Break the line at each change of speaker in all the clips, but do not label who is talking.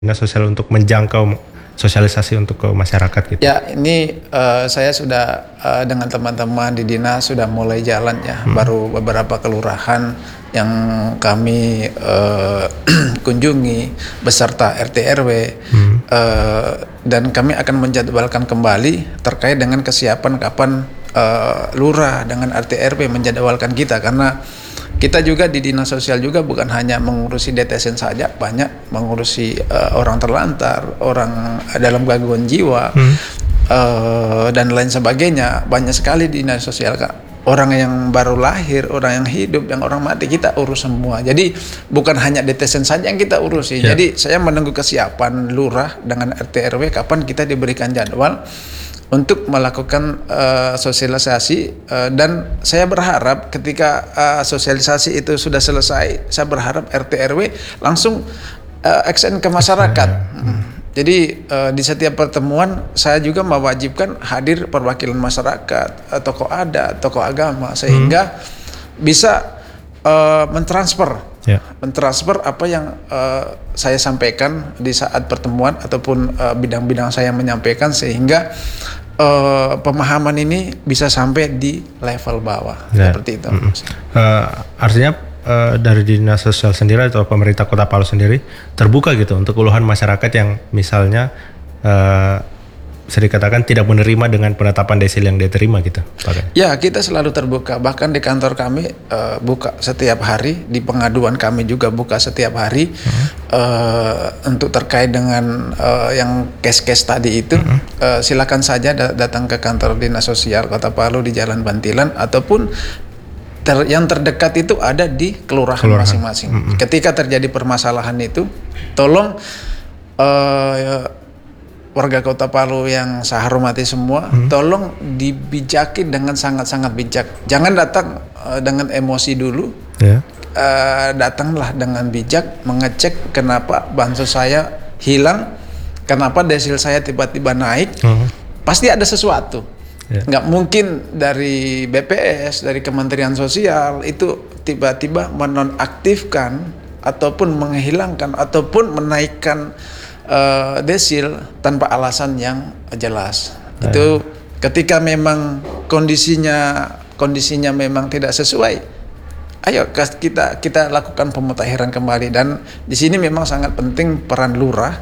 dinas sosial untuk menjangkau sosialisasi untuk ke masyarakat gitu?
Ya, ini saya sudah dengan teman-teman di dinas sudah mulai jalan ya. Baru beberapa kelurahan yang kami kunjungi beserta RT RW dan kami akan menjadwalkan kembali terkait dengan kesiapan kapan lurah dengan RT RW menjadwalkan kita, karena kita juga di dinas sosial juga bukan hanya mengurusi DTSN saja, banyak mengurusi orang terlantar, orang dalam gangguan jiwa dan lain sebagainya. Banyak sekali di dinas sosial, Kak. Orang yang baru lahir, orang yang hidup, yang orang mati kita urus semua. Jadi bukan hanya DTSN saja yang kita urusi. Jadi saya menunggu kesiapan lurah dengan RT RW kapan kita diberikan jadwal untuk melakukan sosialisasi, dan saya berharap ketika sosialisasi itu sudah selesai, saya berharap RT RW langsung action ke masyarakat. Jadi di setiap pertemuan saya juga mewajibkan hadir perwakilan masyarakat, tokoh adat, tokoh agama, sehingga bisa mentransfer apa yang saya sampaikan di saat pertemuan ataupun bidang-bidang saya menyampaikan, sehingga pemahaman ini bisa sampai di level bawah seperti itu.
Artinya dari dinas sosial sendiri atau pemerintah Kota Palu sendiri terbuka gitu untuk keluhan masyarakat yang misalnya bisa dikatakan tidak menerima dengan penetapan desil yang diterima gitu, Pak?
Ya, kita selalu terbuka. Bahkan di kantor kami buka setiap hari, di pengaduan kami juga buka setiap hari untuk terkait dengan yang case-case tadi itu. Silakan saja datang ke kantor dinas sosial Kota Palu di Jalan Bantilan, ataupun yang terdekat itu ada di kelurahan masing-masing. Ketika terjadi permasalahan itu, tolong warga Kota Palu yang saya hormati semua, tolong dibijaki dengan sangat-sangat bijak. Jangan datang dengan emosi dulu. Datanglah dengan bijak, mengecek kenapa bansos saya hilang, kenapa desil saya tiba-tiba naik. Pasti ada sesuatu. Nggak mungkin dari BPS, dari Kementerian Sosial itu tiba-tiba menonaktifkan ataupun menghilangkan ataupun menaikkan desil tanpa alasan yang jelas. Itu ketika memang kondisinya memang tidak sesuai, ayo kita lakukan pemutakhiran kembali. Dan di sini memang sangat penting peran lurah,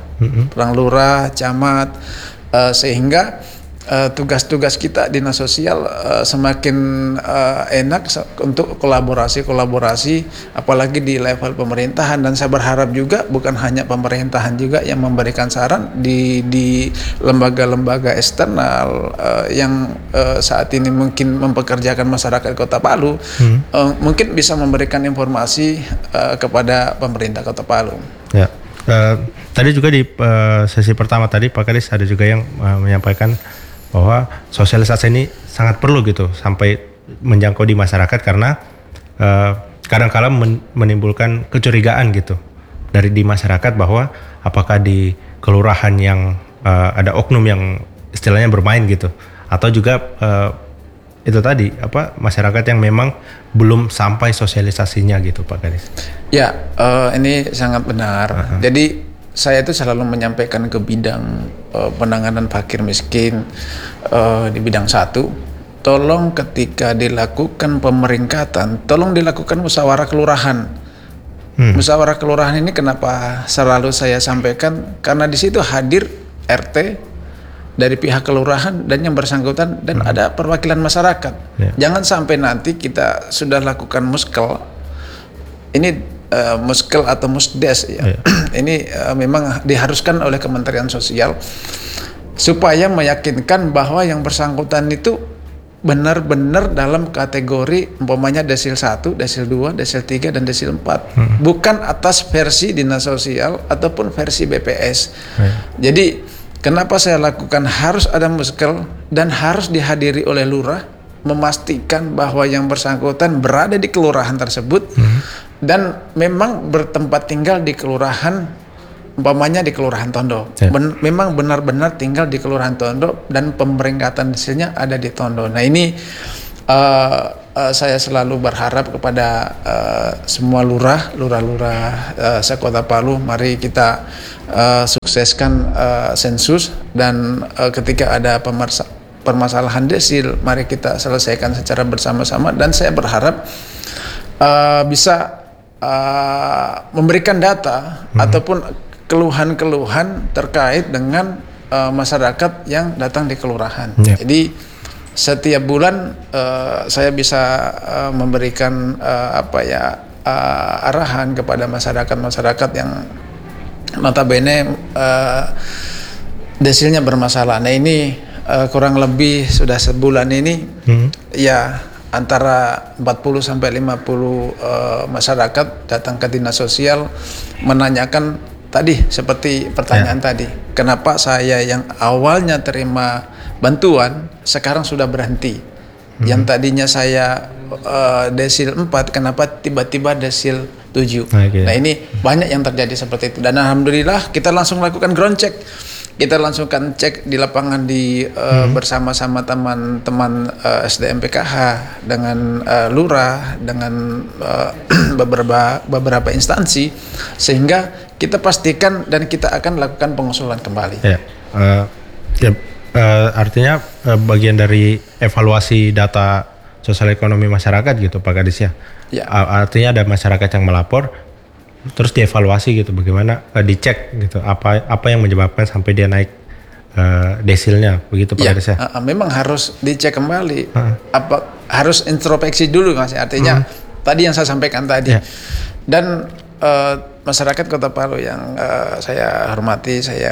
camat, sehingga tugas-tugas kita dinas sosial semakin enak untuk kolaborasi, apalagi di level pemerintahan. Dan saya berharap juga bukan hanya pemerintahan juga yang memberikan saran di lembaga-lembaga eksternal yang saat ini mungkin mempekerjakan masyarakat Kota Palu, mungkin bisa memberikan informasi kepada pemerintah Kota Palu.
Tadi juga di sesi pertama tadi Pak Kadis ada juga yang menyampaikan bahwa sosialisasi ini sangat perlu gitu sampai menjangkau di masyarakat, karena kadang-kala menimbulkan kecurigaan gitu di masyarakat bahwa apakah di kelurahan yang ada oknum yang istilahnya bermain gitu, atau juga itu tadi masyarakat yang memang belum sampai sosialisasinya gitu, Pak Kadis.
Ya, ini sangat benar. Jadi saya itu selalu menyampaikan ke bidang penanganan fakir miskin di bidang 1, tolong ketika dilakukan pemeringkatan, tolong dilakukan musyawarah kelurahan. Musyawarah kelurahan ini kenapa selalu saya sampaikan, karena di situ hadir RT dari pihak kelurahan dan yang bersangkutan, dan ada perwakilan masyarakat. Jangan sampai nanti kita sudah lakukan muskel, ini muskel atau musdes ya. Ini memang diharuskan oleh Kementerian Sosial supaya meyakinkan bahwa yang bersangkutan itu benar-benar dalam kategori umpamanya desil 1, desil 2, desil 3 dan desil 4. Bukan atas versi dinas sosial ataupun versi BPS. Jadi kenapa saya lakukan harus ada muskel dan harus dihadiri oleh lurah, memastikan bahwa yang bersangkutan berada di kelurahan tersebut dan memang bertempat tinggal di kelurahan, umpamanya di Kelurahan Tondo. Memang benar-benar tinggal di Kelurahan Tondo dan pemeringkatan desilnya ada di Tondo. Nah ini saya selalu berharap kepada semua lurah sekota Palu, mari kita sukseskan sensus, dan ketika ada permasalahan desil, mari kita selesaikan secara bersama-sama. Dan saya berharap bisa memberikan data ataupun keluhan-keluhan terkait dengan masyarakat yang datang di kelurahan. Jadi setiap bulan saya bisa memberikan arahan kepada masyarakat yang notabene desilnya bermasalah. Nah ini kurang lebih sudah sebulan ini ya antara 40 sampai 50 masyarakat datang ke dinas sosial menanyakan tadi seperti pertanyaan tadi, kenapa saya yang awalnya terima bantuan sekarang sudah berhenti. Yang tadinya saya desil 4, kenapa tiba-tiba desil 7. Nah ini banyak yang terjadi seperti itu, dan alhamdulillah kita langsung lakukan ground check. Kita langsungkan cek di lapangan bersama-sama teman-teman SDM PKH dengan lurah, dengan beberapa instansi, sehingga kita pastikan dan kita akan lakukan pengusulan kembali.
Artinya bagian dari evaluasi data sosial ekonomi masyarakat gitu Pak Kadis ya. Artinya ada masyarakat yang melapor, terus dievaluasi gitu, bagaimana dicek gitu apa yang menyebabkan sampai dia naik desilnya, begitu Pak Kadis ya.
Memang harus dicek kembali, harus introspeksi dulu Mas. Artinya tadi yang saya sampaikan tadi. Dan masyarakat Kota Palu yang saya hormati, saya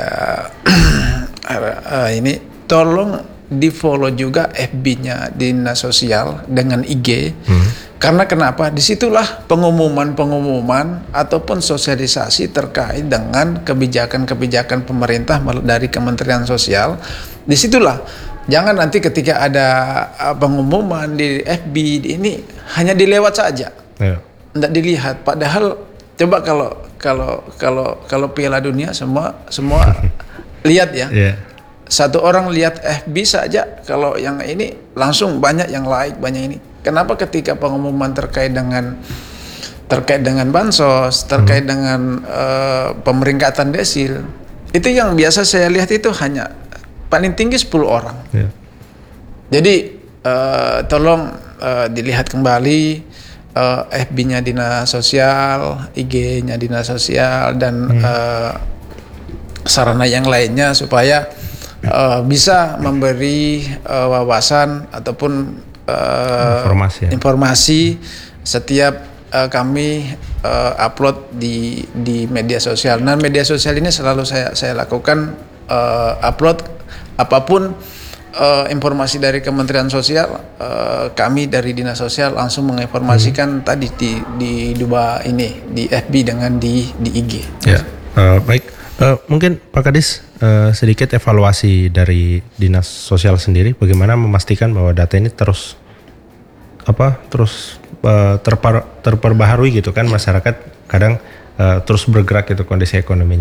ini tolong di follow juga FB-nya Dinas Sosial dengan IG. Karena kenapa? Disitulah pengumuman ataupun sosialisasi terkait dengan kebijakan-kebijakan pemerintah dari Kementerian Sosial. Disitulah, jangan nanti ketika ada pengumuman di FB ini hanya dilewat saja, tidak dilihat. Padahal coba kalau Piala Dunia semua lihat ya. Satu orang lihat FB saja, kalau yang ini langsung banyak yang like, banyak ini. Kenapa ketika pengumuman terkait dengan bansos, terkait dengan pemeringkatan desil, itu yang biasa saya lihat itu hanya paling tinggi 10 orang. Jadi tolong dilihat kembali FB-nya Dinas Sosial, IG-nya Dinas Sosial, dan sarana yang lainnya supaya bisa memberi wawasan ataupun informasi setiap kami upload di media sosial. Nah, media sosial ini selalu saya lakukan upload apapun informasi dari Kementerian Sosial. Kami dari Dinas Sosial langsung menginformasikan tadi di dua ini, di FB dengan di IG.
Baik. Mungkin Pak Kadis sedikit evaluasi dari Dinas Sosial sendiri, bagaimana memastikan bahwa data ini terus terperbaharui gitu kan, masyarakat kadang terus bergerak gitu kondisi ekonominya.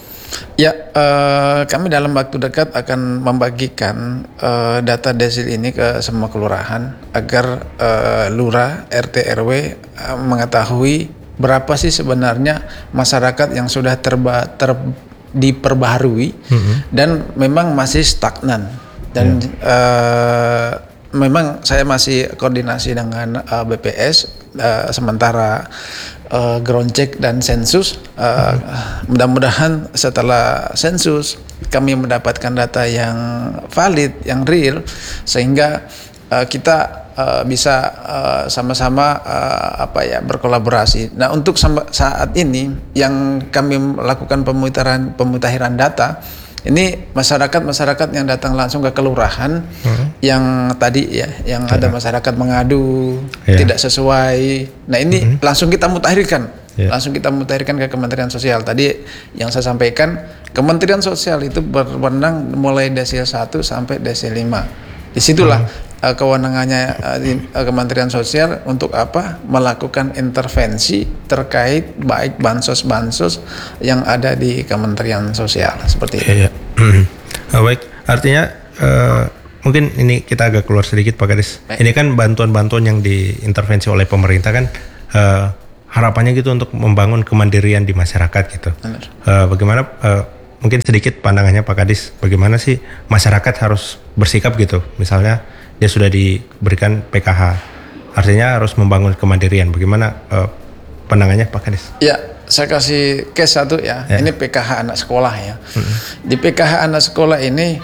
Kami dalam waktu dekat akan membagikan data desil ini ke semua kelurahan agar lurah, RT, RW mengetahui berapa sih sebenarnya masyarakat yang sudah diperbaharui dan memang masih stagnan. Dan memang saya masih koordinasi dengan BPS sementara ground check dan sensus. Mudah-mudahan setelah sensus kami mendapatkan data yang valid, yang real, sehingga kita bisa sama-sama berkolaborasi. Nah, untuk saat ini yang kami lakukan pemutahiran data ini, masyarakat yang datang langsung ke kelurahan yang tadi yang ada masyarakat mengadu tidak sesuai. Nah, ini langsung kita mutakhirkan. Langsung kita mutakhirkan ke Kementerian Sosial. Tadi yang saya sampaikan, Kementerian Sosial itu berwenang mulai desil 1 sampai desil 5. Disitulah kewenangannya Kementerian Sosial untuk melakukan intervensi terkait baik bansos yang ada di Kementerian Sosial seperti itu.
Baik, artinya mungkin ini kita agak keluar sedikit Pak Kadis.
Baik.
Ini kan bantuan-bantuan yang diintervensi oleh pemerintah kan harapannya gitu untuk membangun kemandirian di masyarakat gitu. Bagaimana mungkin sedikit pandangannya Pak Kadis, bagaimana sih masyarakat harus bersikap gitu? Misalnya dia sudah diberikan PKH, artinya harus membangun kemandirian. Bagaimana pandangannya Pak Kadis?
Ya, saya kasih case satu ya. Ini PKH anak sekolah ya. Di PKH anak sekolah ini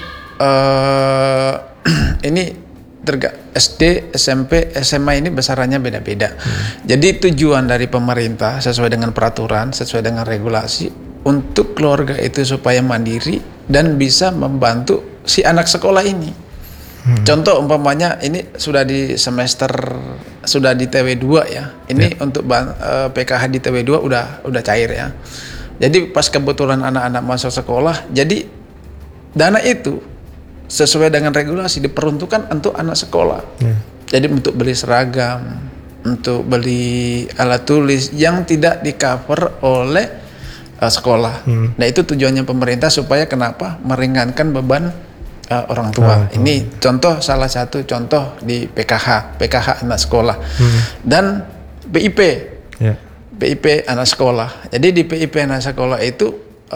ini SD, SMP, SMA ini besarannya beda-beda. Jadi tujuan dari pemerintah sesuai dengan peraturan, sesuai dengan regulasi untuk keluarga itu supaya mandiri dan bisa membantu si anak sekolah ini. Contoh umpamanya ini sudah di semester, sudah di TW2 ya. Ini untuk PKH di TW2 udah cair ya. Jadi pas kebetulan anak-anak masuk sekolah, jadi dana itu sesuai dengan regulasi diperuntukkan untuk anak sekolah. Jadi untuk beli seragam, untuk beli alat tulis yang tidak di-cover oleh sekolah. Nah itu tujuannya pemerintah supaya kenapa? Meringankan beban orang tua. Ini contoh, salah satu contoh di PKH anak sekolah. Dan PIP, PIP anak sekolah. Jadi di PIP anak sekolah itu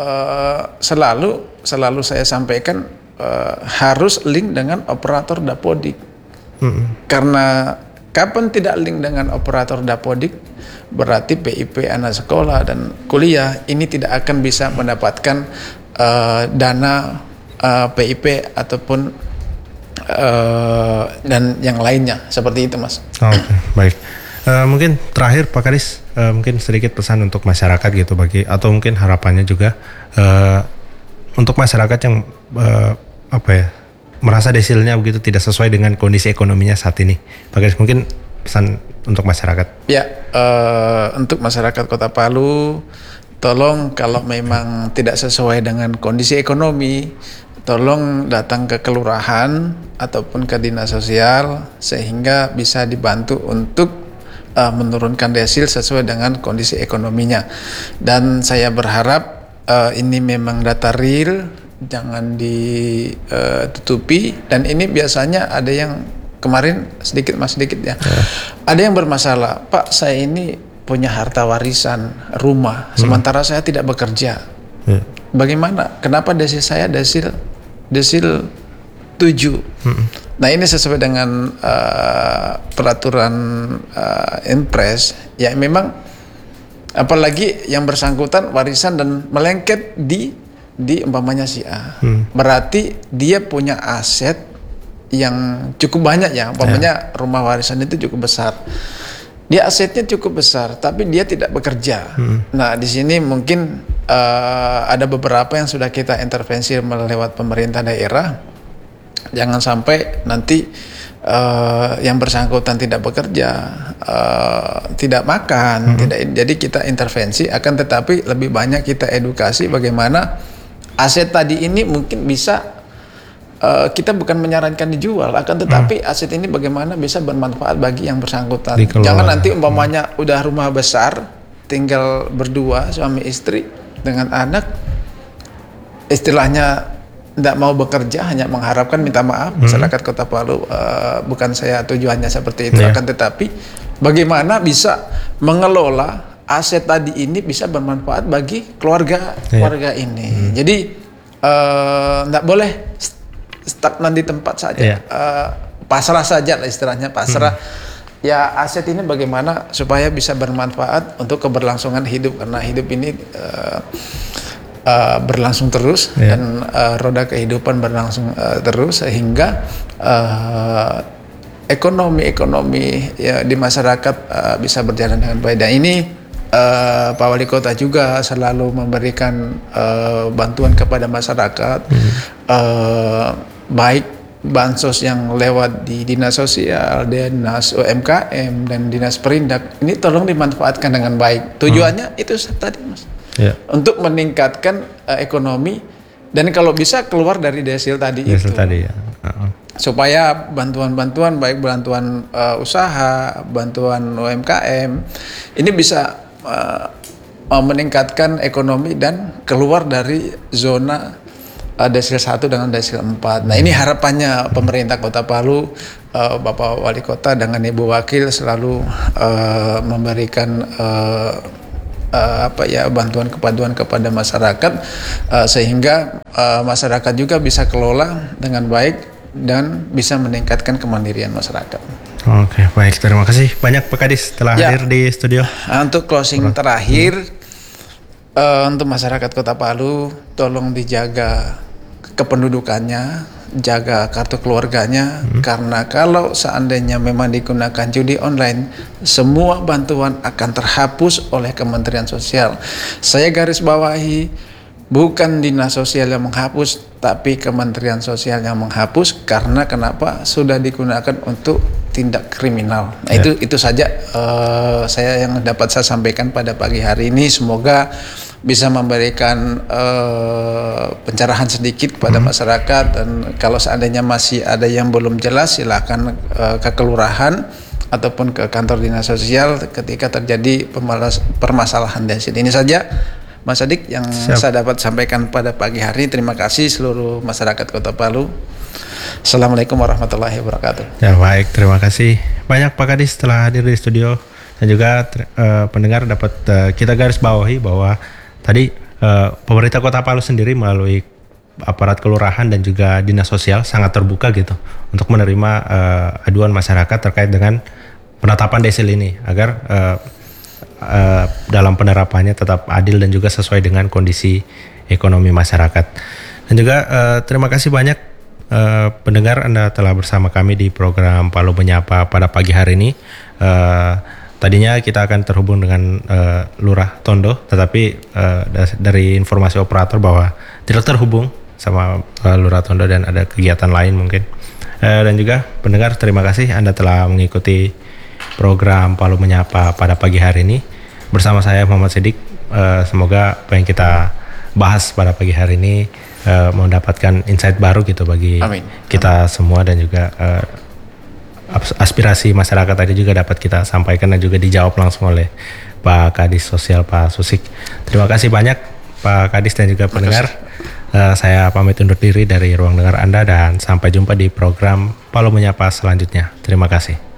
selalu saya sampaikan harus link dengan operator Dapodik. Karena kapan tidak link dengan operator Dapodik, berarti PIP anak sekolah dan kuliah ini tidak akan bisa mendapatkan dana PIP ataupun dan yang lainnya seperti itu Mas.
Oke, baik. Mungkin terakhir Pak Kadis, mungkin sedikit pesan untuk masyarakat gitu bagi, atau mungkin harapannya juga untuk masyarakat yang merasa desilnya begitu tidak sesuai dengan kondisi ekonominya saat ini. Pak Kadis, mungkin pesan untuk masyarakat.
Ya, untuk masyarakat Kota Palu, tolong kalau memang tidak sesuai dengan kondisi ekonomi, tolong datang ke kelurahan ataupun ke dinas sosial sehingga bisa dibantu untuk menurunkan desil sesuai dengan kondisi ekonominya. Dan saya berharap ini memang data real, jangan ditutupi. Dan ini biasanya ada yang kemarin sedikit ya. Ada yang bermasalah, Pak saya ini punya harta warisan rumah, sementara saya tidak bekerja. Bagaimana? Kenapa desil saya desil 7? Nah ini sesuai dengan peraturan Inpres. Ya memang apalagi yang bersangkutan warisan dan melengket di umpamanya si A. Berarti dia punya aset yang cukup banyak ya. Umpamanya rumah warisan itu cukup besar. Dia asetnya cukup besar, tapi dia tidak bekerja. Nah di sini mungkin ada beberapa yang sudah kita intervensi lewat pemerintah daerah. Jangan sampai nanti yang bersangkutan tidak bekerja, tidak makan, jadi kita intervensi. Akan tetapi lebih banyak kita edukasi bagaimana aset tadi ini mungkin bisa kita bukan menyarankan dijual, akan tetapi aset ini bagaimana bisa bermanfaat bagi yang bersangkutan. Jangan nanti umpamanya udah rumah besar, tinggal berdua suami istri dengan anak, istilahnya tidak mau bekerja, hanya mengharapkan minta maaf. Masyarakat Kota Palu, bukan saya tujuannya seperti itu, akan tetapi bagaimana bisa mengelola aset tadi ini bisa bermanfaat bagi keluarga ini. Jadi tidak boleh stagnan di tempat saja, pasrah saja lah istilahnya, pasrah. Ya aset ini bagaimana supaya bisa bermanfaat untuk keberlangsungan hidup, karena hidup ini berlangsung terus dan roda kehidupan berlangsung terus, sehingga ekonomi ya, di masyarakat bisa berjalan dengan baik. Dan ini Pak Wali Kota juga selalu memberikan bantuan kepada masyarakat, baik bansos yang lewat di dinas sosial, dinas UMKM dan dinas perindak. Ini tolong dimanfaatkan dengan baik. Tujuannya itu tadi Mas. Untuk meningkatkan ekonomi dan kalau bisa keluar dari desil tadi itu. Supaya bantuan-bantuan baik bantuan usaha, bantuan UMKM ini bisa meningkatkan ekonomi dan keluar dari zona Desil 1 dengan Desil 4. Nah, ini harapannya pemerintah Kota Palu, Bapak Wali Kota dengan Ibu Wakil selalu memberikan bantuan kepada masyarakat, sehingga masyarakat juga bisa kelola dengan baik dan bisa meningkatkan kemandirian masyarakat.
Oke, baik, terima kasih banyak Pak Kadis telah hadir di studio.
Untuk closing terakhir, untuk masyarakat Kota Palu, tolong dijaga kependudukannya, jaga kartu keluarganya, karena kalau seandainya memang digunakan judi online, semua bantuan akan terhapus oleh Kementerian Sosial. Saya garis bawahi, bukan Dinas Sosial yang menghapus, tapi Kementerian Sosial yang menghapus. Karena kenapa? Sudah digunakan untuk tindak kriminal. Nah, itu saja saya yang dapat saya sampaikan pada pagi hari ini. Semoga bisa memberikan pencerahan sedikit kepada masyarakat, dan kalau seandainya masih ada yang belum jelas, silakan ke kelurahan ataupun ke kantor Dinas Sosial ketika terjadi permasalahan desil. Ini saja Mas Adik yang saya dapat sampaikan pada pagi hari. Terima kasih seluruh masyarakat Kota Palu. Assalamualaikum warahmatullahi wabarakatuh.
Ya, baik, terima kasih banyak Pak Kadis telah hadir di studio, dan juga pendengar dapat kita garis bawahi bahwa tadi pemerintah Kota Palu sendiri melalui aparat kelurahan dan juga dinas sosial sangat terbuka gitu untuk menerima aduan masyarakat terkait dengan penetapan desil ini, agar dalam penerapannya tetap adil dan juga sesuai dengan kondisi ekonomi masyarakat. Dan juga terima kasih banyak pendengar, Anda telah bersama kami di program Palu Menyapa pada pagi hari ini. Tadinya kita akan terhubung dengan Lurah Tondo, tetapi dari informasi operator bahwa tidak terhubung sama Lurah Tondo dan ada kegiatan lain mungkin. Dan juga pendengar, terima kasih Anda telah mengikuti program Palu Menyapa pada pagi hari ini bersama saya Muhammad Siddiq. Semoga apa yang kita bahas pada pagi hari ini mendapatkan insight baru gitu bagi kita semua, dan juga aspirasi masyarakat tadi juga dapat kita sampaikan dan juga dijawab langsung oleh Pak Kadis Sosial Pak Susik. Terima kasih banyak Pak Kadis dan juga pendengar. Saya pamit undur diri dari ruang dengar Anda, dan sampai jumpa di program Palu Menyapa selanjutnya. Terima kasih.